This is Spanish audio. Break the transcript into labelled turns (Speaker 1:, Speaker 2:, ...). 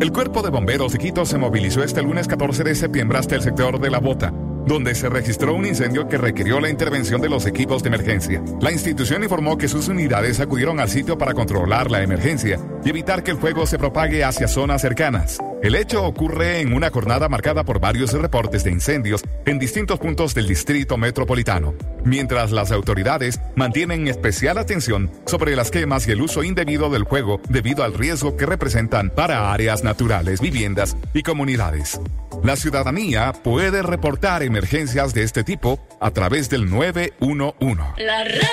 Speaker 1: El Cuerpo de Bomberos de Quito se movilizó este lunes 14 de septiembre hasta el sector de La Bota, donde se registró un incendio que requirió la intervención de los equipos de emergencia. La institución informó que sus unidades acudieron al sitio para controlar la emergencia y evitar que el fuego se propague hacia zonas cercanas. El hecho ocurre en una jornada marcada por varios reportes de incendios en distintos puntos del distrito metropolitano, mientras las autoridades mantienen especial atención sobre las quemas y el uso indebido del fuego debido al riesgo que representan para áreas naturales, viviendas y comunidades. La ciudadanía puede reportar emergencias de este tipo a través del 911.